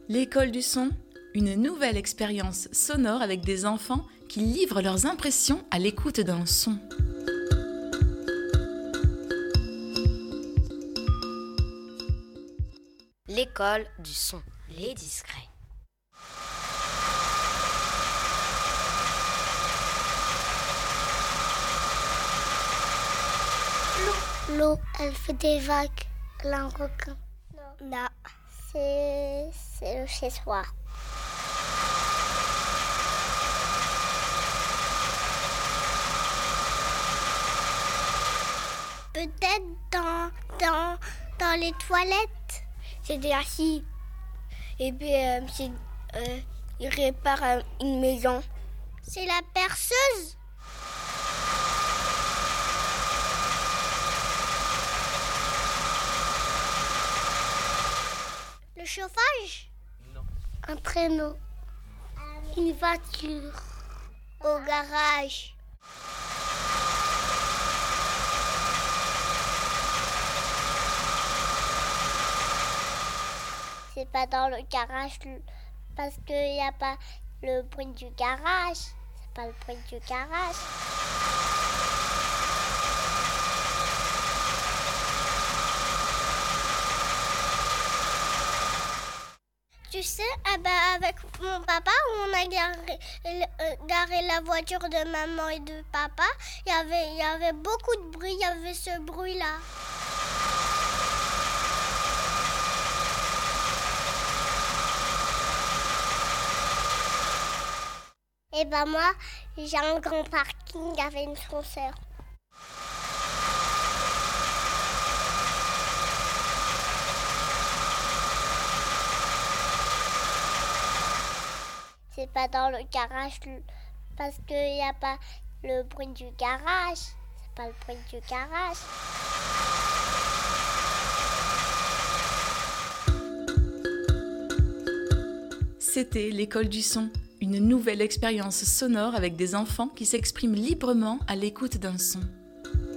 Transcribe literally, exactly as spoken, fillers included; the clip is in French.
L'école du son, une nouvelle expérience sonore avec des enfants qui livrent leurs impressions à l'écoute d'un son. L'école du son, les discrets. L'eau, l'eau, elle fait des vagues. Elle a un requin. Non, non. C'est, c'est le chez-soi. Peut-être dans, dans, dans les toilettes. C'est des assis. Et puis, euh, c'est, euh, il répare euh, une maison. C'est la perceuse. Le chauffage? Non. Un traîneau. Une voiture. Au garage. C'est pas dans le garage parce qu'il n'y a pas le bruit du garage. C'est pas le bruit du garage. Tu sais, eh ben avec mon papa, on a garé, euh, garé la voiture de maman et de papa. Il y avait, il y avait beaucoup de bruit, il y avait ce bruit-là. Et ben moi, j'ai un grand parking avec une ascenseur. C'est pas dans le garage parce qu'il n'y a pas le bruit du garage. C'est pas le bruit du garage. C'était l'école du son, une nouvelle expérience sonore avec des enfants qui s'expriment librement à l'écoute d'un son.